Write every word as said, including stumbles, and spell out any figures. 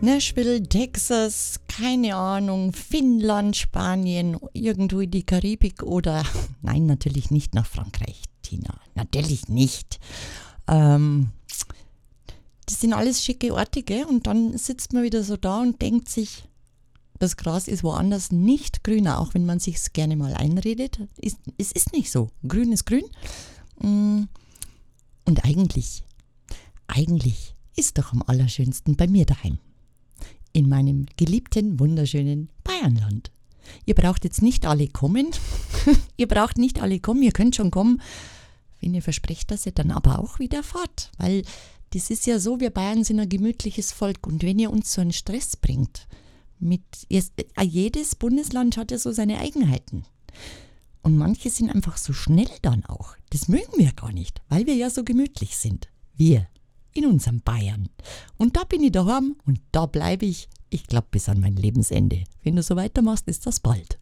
Nashville, Texas, keine Ahnung, Finnland, Spanien, irgendwo in die Karibik oder, nein, natürlich nicht nach Frankreich, Tina, natürlich nicht. Ähm, das sind alles schicke Orte, gell? Und dann sitzt man wieder so da und denkt sich, das Gras ist woanders nicht grüner, auch wenn man sich's gerne mal einredet. Ist, es ist nicht so. Grün ist grün. Und eigentlich, eigentlich ist doch am allerschönsten bei mir daheim. In meinem geliebten, wunderschönen Bayernland. Ihr braucht jetzt nicht alle kommen. Ihr braucht nicht alle kommen. Ihr könnt schon kommen, wenn ihr versprecht, dass ihr dann aber auch wieder fahrt. Weil das ist ja so, wir Bayern sind ein gemütliches Volk. Und wenn ihr uns so einen Stress bringt, mit jedes Bundesland hat ja so seine Eigenheiten. Und manche sind einfach so schnell dann auch. Das mögen wir gar nicht, weil wir ja so gemütlich sind. Wir. In unserem Bayern. Und da bin ich daheim und da bleibe ich, ich glaube, bis an mein Lebensende. Wenn du so weitermachst, ist das bald.